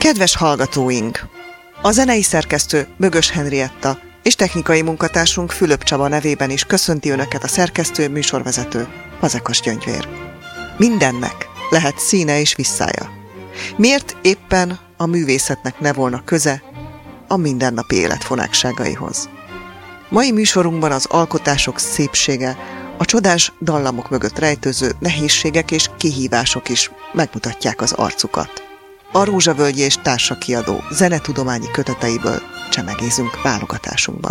Kedves hallgatóink! A zenei szerkesztő Bögös Henrietta és technikai munkatársunk Fülöp Csaba nevében is köszönti Önöket a szerkesztő, műsorvezető Fazekas Gyöngyvér. Mindennek lehet színe és visszája. Miért éppen a művészetnek ne volna köze a mindennapi élet fonákságaihoz? Mai műsorunkban az alkotások szépsége, a csodás dallamok mögött rejtőző nehézségek és kihívások is megmutatják az arcukat. A Rózsavölgyi és Társa Kiadó zenetudományi köteteiből csemegézünk válogatásunkban.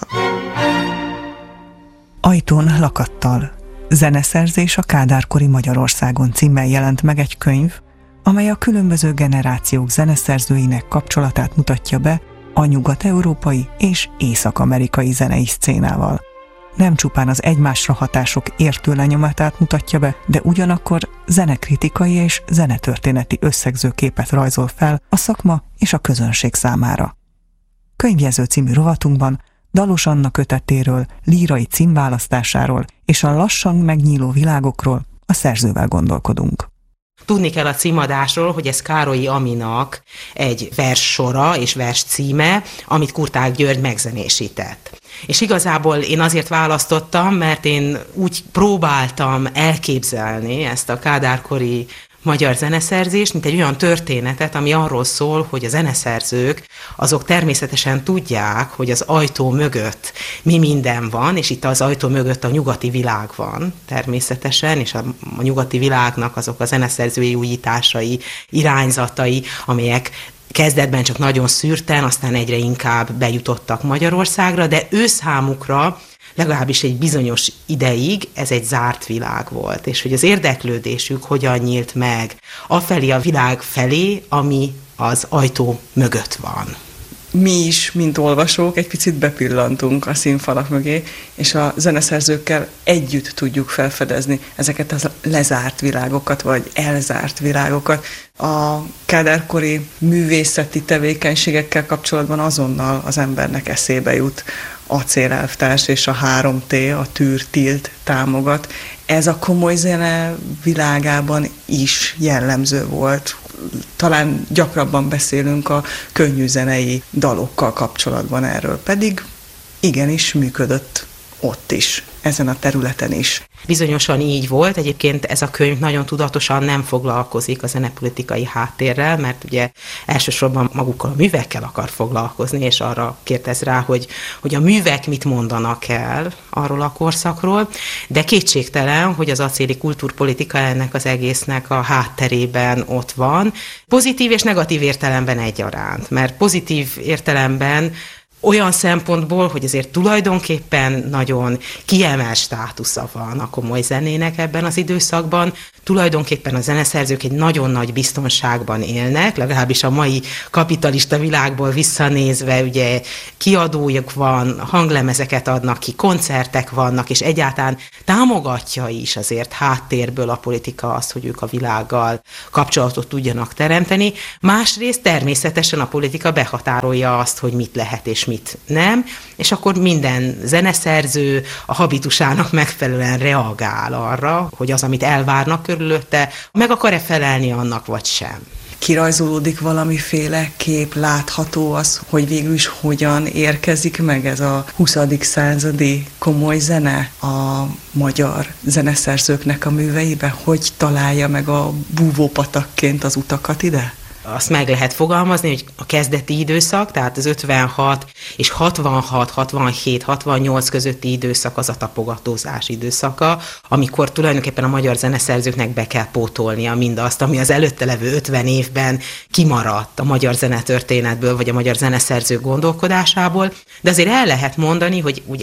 Ajtón lakattal. Zeneszerzés a Kádár-kori Magyarországon címmel jelent meg egy könyv, amely a különböző generációk zeneszerzőinek kapcsolatát mutatja be a nyugat-európai és észak-amerikai zenei szcénával. Nem csupán az egymásra hatások értő lenyomatát mutatja be, de ugyanakkor zenekritikai és zenetörténeti összegző képet rajzol fel a szakma és a közönség számára. Könyvjező című rovatunkban Dalos Anna kötetéről, lírai címválasztásáról és a lassan megnyíló világokról a szerzővel gondolkodunk. Tudni kell a címadásról, hogy ez Károlyi Aminak egy verssora és vers címe, amit Kurtág György megzenésített. És igazából én azért választottam, mert én úgy próbáltam elképzelni ezt a kádárkori magyar zeneszerzést, mint egy olyan történetet, ami arról szól, hogy a zeneszerzők azok természetesen tudják, hogy az ajtó mögött mi minden van, és itt az ajtó mögött a nyugati világ van természetesen, és a nyugati világnak azok a zeneszerzői újításai, irányzatai, amelyek kezdetben csak nagyon szűrten, aztán egyre inkább bejutottak Magyarországra, de ő számukra legalábbis egy bizonyos ideig ez egy zárt világ volt, és hogy az érdeklődésük hogyan nyílt meg afelé a világ felé, ami az ajtó mögött van. Mi is, mint olvasók, egy picit bepillantunk a színfalak mögé, és a zeneszerzőkkel együtt tudjuk felfedezni ezeket a lezárt világokat, vagy elzárt világokat. A kádárkori művészeti tevékenységekkel kapcsolatban azonnal az embernek eszébe jut Acélelvtárs és a 3T, a Tűr, Tilt, Támogat. Ez a komoly zene világában is jellemző volt. Talán gyakrabban beszélünk a könnyű zenei dalokkal kapcsolatban erről, pedig igenis működött ott is, ezen a területen is. Bizonyosan így volt, egyébként ez a könyv nagyon tudatosan nem foglalkozik a zenepolitikai háttérrel, mert ugye elsősorban magukkal a művekkel akar foglalkozni, és arra kérdez rá, hogy a művek mit mondanak el arról a korszakról, de kétségtelen, hogy az acéli kultúrpolitika ennek az egésznek a hátterében ott van, pozitív és negatív értelemben egyaránt, mert pozitív értelemben olyan szempontból, hogy azért tulajdonképpen nagyon kiemelt státusza van a komoly zenének ebben az időszakban, tulajdonképpen a zeneszerzők egy nagyon nagy biztonságban élnek, legalábbis a mai kapitalista világból visszanézve, ugye kiadójuk van, hanglemezeket adnak ki, koncertek vannak, és egyáltalán támogatja is azért háttérből a politika azt, hogy ők a világgal kapcsolatot tudjanak teremteni. Másrészt természetesen a politika behatárolja azt, hogy mit lehet és mit nem, és akkor minden zeneszerző a habitusának megfelelően reagál arra, hogy az, amit elvárnak körülötte, meg akar-e felelni annak, vagy sem. Kirajzolódik valamiféle kép, látható az, hogy végül is hogyan érkezik meg ez a 20. századi komoly zene a magyar zeneszerzőknek a műveibe? Hogy találja meg a búvópatakként az utakat ide? Azt meg lehet fogalmazni, hogy a kezdeti időszak, tehát az 56 és 66, 67, 68 közötti időszak az a tapogatózás időszaka, amikor tulajdonképpen a magyar zeneszerzőknek be kell pótolnia mindazt, ami az előtte levő 50 évben kimaradt a magyar zenetörténetből, vagy a magyar zeneszerző gondolkodásából, de azért el lehet mondani, hogy úgy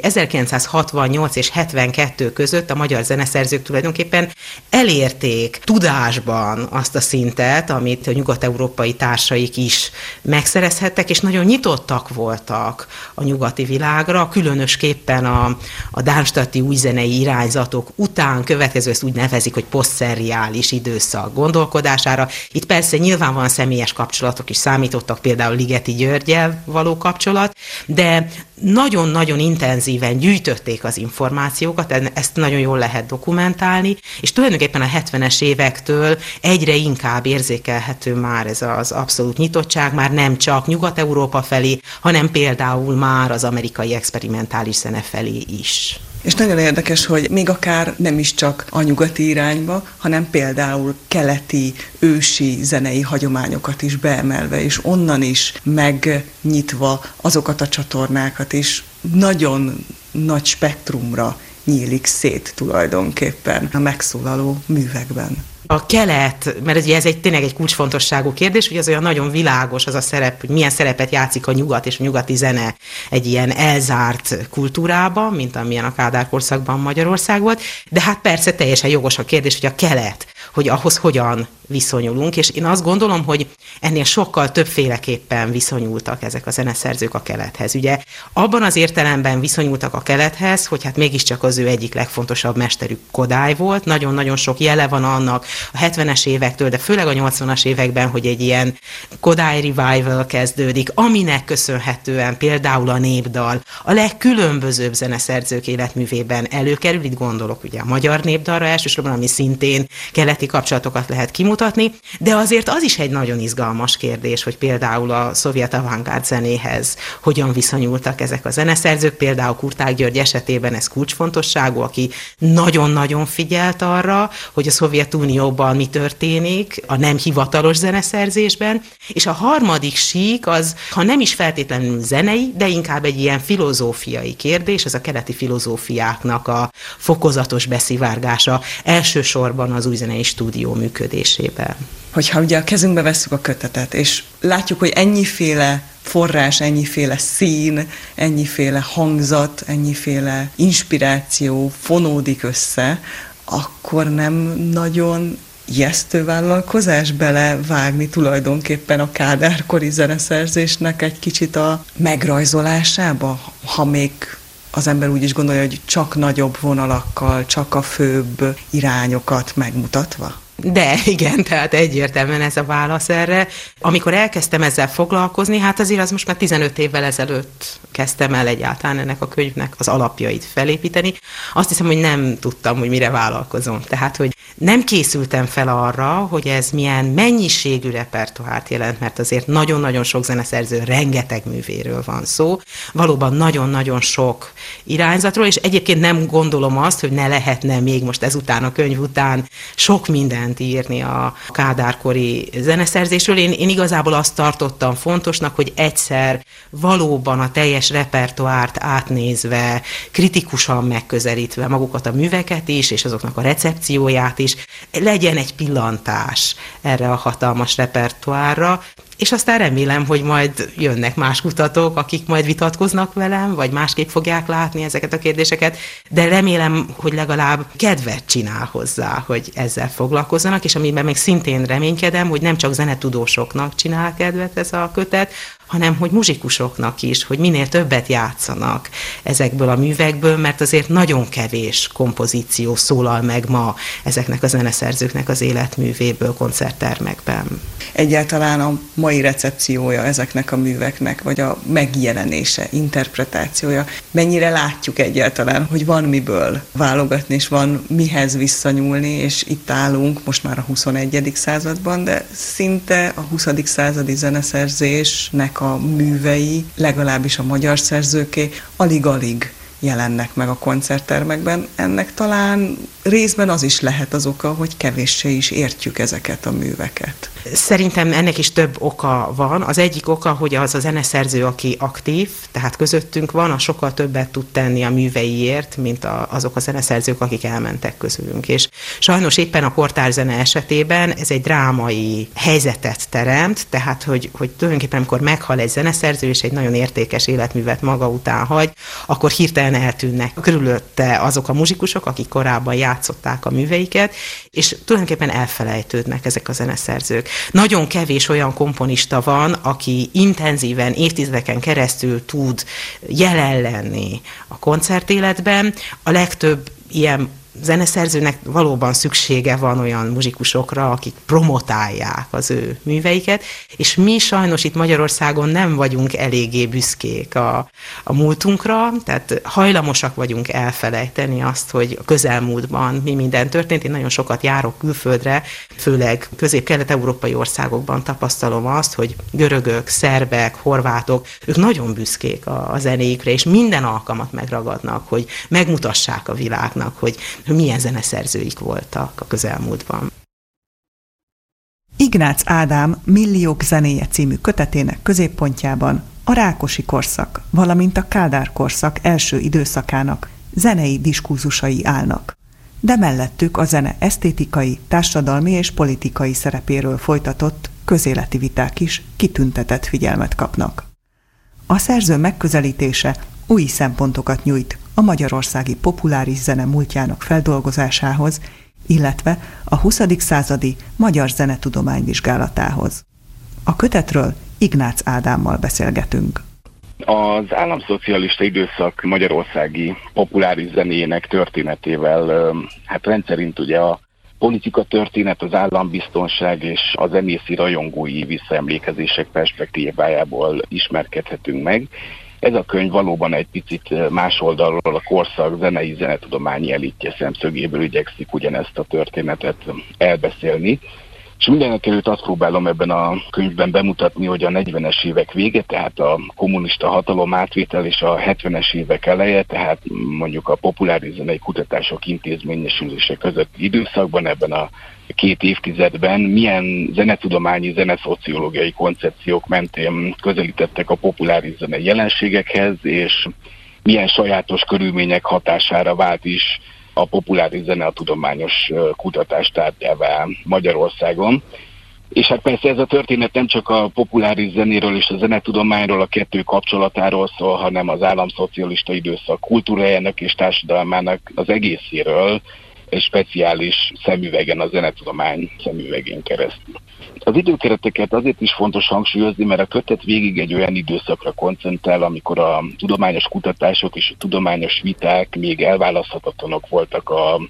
1968 és 72 között a magyar zeneszerzők tulajdonképpen elérték tudásban azt a szintet, amit a nyugat-európai társaik is megszerezhettek, és nagyon nyitottak voltak a nyugati világra, különösképpen a darmstadti újzenei irányzatok után következő, ezt úgy nevezik, hogy posztszeriális időszak gondolkodására. Itt persze nyilvánvalóan személyes kapcsolatok is számítottak, például Ligeti Györggyel való kapcsolat, de nagyon-nagyon intenzíven gyűjtötték az információkat, ezt nagyon jól lehet dokumentálni, és tulajdonképpen a 70-es évektől egyre inkább érzékelhető már ez az abszolút nyitottság, már nem csak Nyugat-Európa felé, hanem például már az amerikai experimentális zene felé is. És nagyon érdekes, hogy még akár nem is csak a nyugati irányba, hanem például keleti, ősi zenei hagyományokat is beemelve, és onnan is megnyitva azokat a csatornákat is nagyon nagy spektrumra nyílik szét tulajdonképpen a megszólaló művekben. A kelet, mert ugye ez tényleg egy kulcsfontosságú kérdés, hogy az olyan nagyon világos az a szerep, hogy milyen szerepet játszik a nyugat és a nyugati zene egy ilyen elzárt kultúrában, mint amilyen a Kádár korszakban Magyarország volt, de hát persze teljesen jogos a kérdés, hogy a kelet, hogy ahhoz hogyan viszonyulunk, és én azt gondolom, hogy ennél sokkal többféleképpen viszonyultak ezek a zeneszerzők a kelethez. Ugye abban az értelemben viszonyultak a kelethez, hogy hát mégiscsak az ő egyik legfontosabb mesterük Kodály volt, nagyon-nagyon sok jele van annak a 70-es évektől, de főleg a 80-as években, hogy egy ilyen Kodály revival kezdődik, aminek köszönhetően például a népdal a legkülönbözőbb zeneszerzők életművében előkerül, itt gondolok ugye a magyar népdalra elsősorban, ami szintén keleti kapcsolatokat lehet kimutatni, de azért az is egy nagyon izgalmas kérdés, hogy például a szovjet avantgárd zenéhez hogyan viszonyultak ezek a zeneszerzők, például Kurtág György esetében ez kulcsfontosságú, aki nagyon-nagyon figyelt arra, hogy a Szovjetunióban mi történik a nem hivatalos zeneszerzésben, és a harmadik sík az, ha nem is feltétlenül zenei, de inkább egy ilyen filozófiai kérdés, ez a keleti filozófiáknak a fokozatos beszivárgása elsősorban az új zenei stúdió működésében. Hogyha ugye a kezünkbe vesszük a kötetet, és látjuk, hogy ennyiféle forrás, ennyiféle szín, ennyiféle hangzat, ennyiféle inspiráció fonódik össze, akkor nem nagyon ijesztő vállalkozás belevágni tulajdonképpen a Kádár-kori zeneszerzésnek egy kicsit a megrajzolásába, ha még az ember úgy is gondolja, hogy csak nagyobb vonalakkal, csak a főbb irányokat megmutatva? De igen, tehát egyértelműen ez a válasz erre. Amikor elkezdtem ezzel foglalkozni, hát azért az most már 15 évvel ezelőtt kezdtem el egyáltalán ennek a könyvnek az alapjait felépíteni. Azt hiszem, hogy nem tudtam, hogy mire vállalkozom. Tehát, hogy nem készültem fel arra, hogy ez milyen mennyiségű repertoárt jelent, mert azért nagyon-nagyon sok zeneszerző, rengeteg művéről van szó. Valóban nagyon-nagyon sok irányzatról, és egyébként nem gondolom azt, hogy ne lehetne még most ezután a könyv után sok mindent írni a Kádár-kori zeneszerzésről. Én igazából azt tartottam fontosnak, hogy egyszer valóban a teljes repertoárt átnézve, kritikusan megközelítve magukat a műveket is, és azoknak a recepcióját is, legyen egy pillantás erre a hatalmas repertoárra, és aztán remélem, hogy majd jönnek más kutatók, akik majd vitatkoznak velem, vagy másképp fogják látni ezeket a kérdéseket, de remélem, hogy legalább kedvet csinál hozzá, hogy ezzel foglalkozzanak, és amiben még szintén reménykedem, hogy nem csak zenetudósoknak csinál kedvet ez a kötet, hanem hogy muzsikusoknak is, hogy minél többet játszanak ezekből a művekből, mert azért nagyon kevés kompozíció szólal meg ma ezeknek a zeneszerzőknek az életművéből koncerttermekben. Egyáltalán a mai recepciója ezeknek a műveknek, vagy a megjelenése, interpretációja, mennyire látjuk egyáltalán, hogy van miből válogatni, és van mihez visszanyúlni, és itt állunk most már a 21. században, de szinte a 20. századi zeneszerzésnek a művei, legalábbis a magyar szerzőké, alig-alig jelennek meg a koncerttermekben. Ennek talán részben az is lehet az oka, hogy kevéssé is értjük ezeket a műveket. Szerintem ennek is több oka van. Az egyik oka, hogy az a zeneszerző, aki aktív, tehát közöttünk van, az sokkal többet tud tenni a műveiért, mint azok a zeneszerzők, akik elmentek közülünk. És sajnos éppen a kortárs-zene esetében ez egy drámai helyzetet teremt, tehát hogy tulajdonképpen amikor meghal egy zeneszerző, és egy nagyon értékes életművet maga után hagy, akkor hirtelen eltűnnek körülötte azok a muzsikusok, akik korábban játszották a műveiket, és tulajdonképpen elfelejtődnek ezek a zeneszerzők. Nagyon kevés olyan komponista van, aki intenzíven, évtizedeken keresztül tud jelen lenni a koncertéletben. A legtöbb ilyen zeneszerzőnek valóban szüksége van olyan muzsikusokra, akik promotálják az ő műveiket, és mi sajnos itt Magyarországon nem vagyunk eléggé büszkék a múltunkra, tehát hajlamosak vagyunk elfelejteni azt, hogy a közelmúltban mi minden történt. Én nagyon sokat járok külföldre, főleg közép-kelet-európai országokban tapasztalom azt, hogy görögök, szerbek, horvátok, ők nagyon büszkék a zenéjükre, és minden alkalmat megragadnak, hogy megmutassák a világnak, hogy milyen zeneszerzőik voltak a közelmúltban. Ignác Ádám Milliók zenéje című kötetének középpontjában a Rákosi korszak, valamint a Kádár korszak első időszakának zenei diskurzusai állnak, de mellettük a zene esztétikai, társadalmi és politikai szerepéről folytatott közéleti viták is kitüntetett figyelmet kapnak. A szerző megközelítése új szempontokat nyújt a magyarországi populáris zene múltjának feldolgozásához, illetve a 20. századi magyar zenetudomány vizsgálatához. A kötetről Ignác Ádámmal beszélgetünk. Az államszocialista időszak magyarországi populáris zenéjének történetével rendszerint ugye a politika történet, az állambiztonság és a zenészi rajongói visszaemlékezések perspektívájából ismerkedhetünk meg. Ez a könyv valóban egy picit más oldalról a korszak zenei zenetudományi elitje szemszögéből igyekszik ugyanezt a történetet elbeszélni. És mindenek előtt azt próbálom ebben a könyvben bemutatni, hogy a 40-es évek vége, tehát a kommunista hatalom átvétel és a 70-es évek eleje, tehát mondjuk a populáris zenei kutatások intézményesülése közötti időszakban, ebben a 2 évtizedben milyen zenetudományi, zeneszociológiai koncepciók mentén közelítettek a populáris zenei jelenségekhez, és milyen sajátos körülmények hatására vált is a populáris zene a tudományos kutatás tárgyává Magyarországon. És hát persze ez a történet nem csak a populáris zenéről és a zenetudományról, a kettő kapcsolatáról szól, hanem az államszocialista időszak kultúrájának és társadalmának az egészéről, egy speciális szemüvegen, a zenetudomány szemüvegén keresztül. Az időkereteket azért is fontos hangsúlyozni, mert a kötet végig egy olyan időszakra koncentrál, amikor a tudományos kutatások és a tudományos viták még elválaszthatatlanok voltak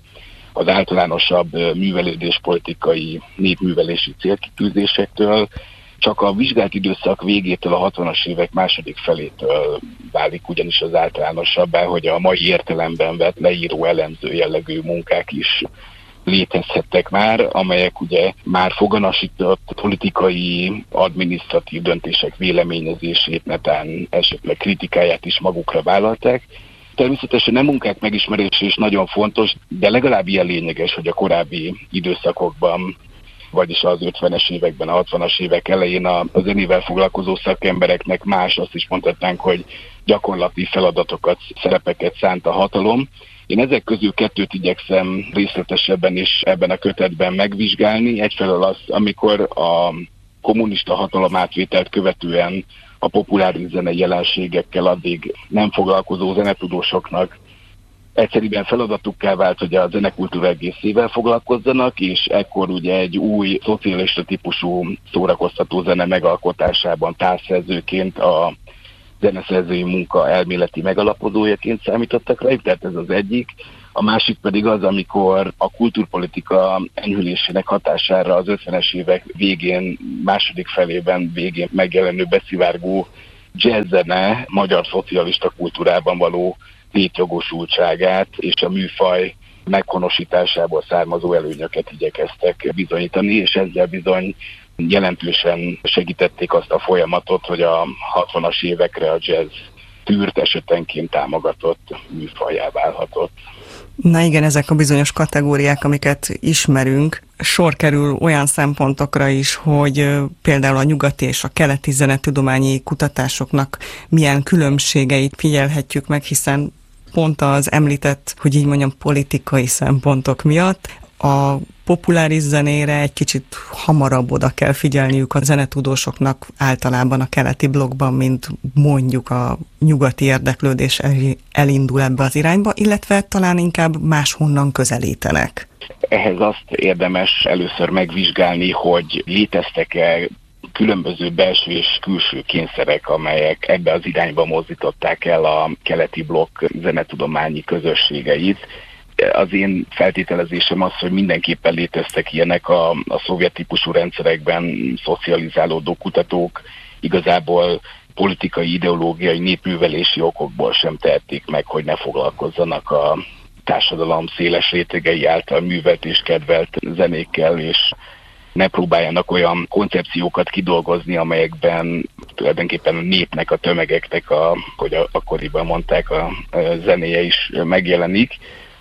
az általánosabb művelődéspolitikai, népművelési célkitűzésektől. Csak a vizsgált időszak végétől, a 60-as évek második felétől válik ugyanis az általánosabbá, hogy a mai értelemben vett leíró elemző jellegű munkák is létezhettek már, amelyek ugye már foganasított politikai, adminisztratív döntések véleményezését, netán esetleg kritikáját is magukra vállalták. Természetesen a munkák megismerése is nagyon fontos, de legalább ilyen lényeges, hogy a korábbi időszakokban, vagyis az 50-es években, a 60-as évek elején a zenével foglalkozó szakembereknek más, azt is mondhatnánk, hogy gyakorlati feladatokat, szerepeket szánt a hatalom. Én ezek közül 2 igyekszem részletesebben is ebben a kötetben megvizsgálni. Egyfelől az, amikor a kommunista hatalomátvételt követően a populáris zenei jelenségekkel addig nem foglalkozó zenetudósoknak egyszerűen feladatukká vált, hogy a zenekultúra egészével foglalkozzanak, és ekkor ugye egy új szocialista típusú szórakoztató zene megalkotásában társzerzőként a zeneszerzői munka elméleti megalapozójaként számítottak rájuk, tehát ez az egyik. A másik pedig az, amikor a kultúrpolitika enyhülésének hatására az 50-es évek végén, második felében végén megjelenő beszivárgó jazzzene magyar szocialista kultúrában való létjogosultságát és a műfaj meghonosításából származó előnyöket igyekeztek bizonyítani, és ezzel bizony jelentősen segítették azt a folyamatot, hogy a 60-as évekre a jazz tűrt esetenként támogatott műfajjá válhatott. Na igen, ezek a bizonyos kategóriák, amiket ismerünk, sor kerül olyan szempontokra is, hogy például a nyugati és a keleti zenetudományi kutatásoknak milyen különbségeit figyelhetjük meg, hiszen pont az említett, hogy így mondjam, politikai szempontok miatt a populáris zenére egy kicsit hamarabb oda kell figyelniük a zenetudósoknak általában a keleti blokkban, mint mondjuk a nyugati érdeklődés elindul ebbe az irányba, illetve talán inkább máshonnan közelítenek. Ehhez azt érdemes először megvizsgálni, hogy léteztek-e különböző belső és külső kényszerek, amelyek ebbe az irányba mozdították el a keleti blokk zenetudományi közösségeit. Az én feltételezésem az, hogy mindenképpen léteztek ilyenek a szovjet típusú rendszerekben szocializálódó kutatók, igazából politikai, ideológiai, népművelési okokból sem tehették meg, hogy ne foglalkozzanak a társadalom széles rétegei által művelt és kedvelt zenékkel, és ne próbáljanak olyan koncepciókat kidolgozni, amelyekben tulajdonképpen a népnek, a tömegeknek, hogy akkoriban mondták, a zenéje is megjelenik.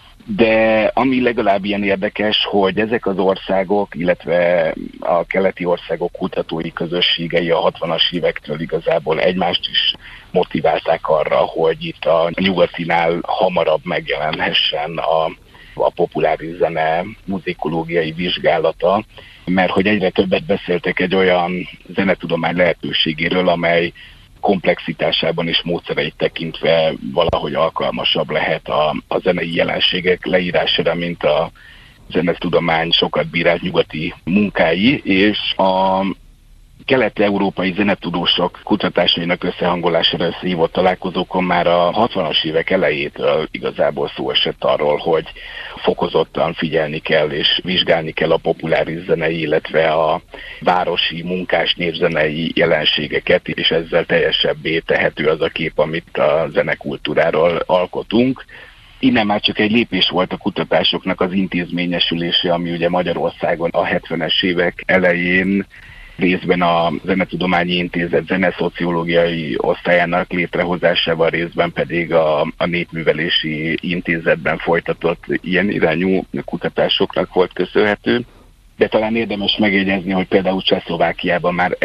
De ami legalább ilyen érdekes, hogy ezek az országok, illetve a keleti országok kutatói közösségei a 60-as évektől igazából egymást is motiválták arra, hogy itt a nyugatinál hamarabb megjelenhessen a populáris zene muzikológiai vizsgálata, mert hogy egyre többet beszéltek egy olyan zenetudomány lehetőségéről, amely komplexitásában és módszereit tekintve valahogy alkalmasabb lehet a zenei jelenségek leírására, mint a zenetudomány sokat bírált nyugati munkái, és a kelet-európai zenetudósok kutatásainak összehangolására összehívott találkozókon már a 60-as évek elejétől igazából szó esett arról, hogy fokozottan figyelni kell és vizsgálni kell a populáris zenei, illetve a városi munkás népzenei jelenségeket, és ezzel teljesebbé tehető az a kép, amit a zenekultúráról alkotunk. Innen már csak egy lépés volt a kutatásoknak az intézményesülése, ami ugye Magyarországon a 70-es évek elején részben a Zenetudományi Intézet zeneszociológiai osztályának létrehozásával, részben pedig a Népművelési Intézetben folytatott ilyen irányú kutatásoknak volt köszönhető. De talán érdemes megjegyezni, hogy például Csehszlovákiában már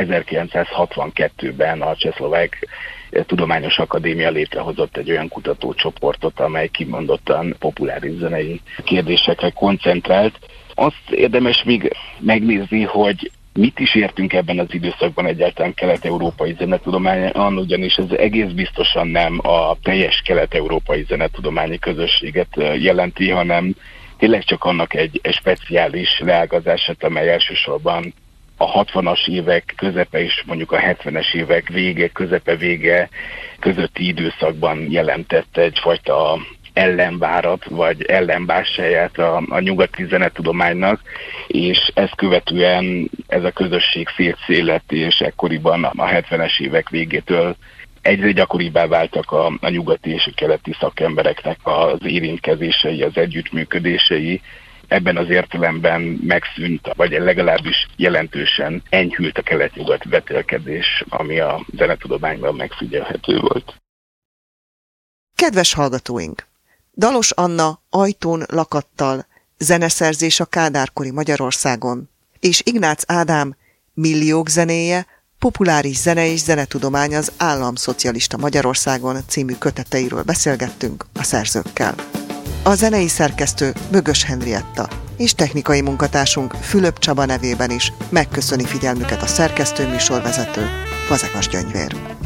1962-ben a Csehszlovák Tudományos Akadémia létrehozott egy olyan kutatócsoportot, amely kimondottan populáris zenei kérdésekre koncentrált. Azt érdemes még megnézni, hogy mit is értünk ebben az időszakban egyáltalán kelet-európai zenetudományon, ugyanis ez egész biztosan nem a teljes kelet-európai zenetudományi közösséget jelenti, hanem tényleg csak annak egy speciális leágazását, amely elsősorban a 60-as évek közepe és mondjuk a 70-es évek vége, közepe vége közötti időszakban jelentett egyfajta ellenvárat, vagy ellenbársaját a nyugati zenetudománynak, és ezt követően ez a közösség szétszélett, és ekkoriban a 70-es évek végétől egyre gyakoribbá váltak a nyugati és a keleti szakembereknek az érintkezései, az együttműködései. Ebben az értelemben megszűnt, vagy legalábbis jelentősen enyhült a kelet-nyugati vetélkedés, ami a zenetudományban megfigyelhető volt. Kedves hallgatóink! Dalos Anna Ajtón lakattal, zeneszerzés a kádárkori Magyarországon, és Ignác Ádám Milliók zenéje, populáris zene és zenetudomány az államszocialista Magyarországon című köteteiről beszélgettünk a szerzőkkel. A zenei szerkesztő Bögös Henrietta és technikai munkatársunk Fülöp Csaba nevében is megköszöni figyelmüket a szerkesztő műsorvezető, Fazekas Gyöngyvér.